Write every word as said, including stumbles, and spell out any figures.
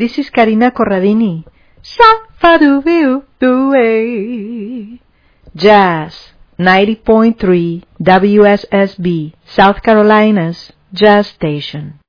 This is Karina Corradini. Sa-fa-do-be-do-do-way. Jazz, ninety point three W S S B, South Carolina's Jazz Station.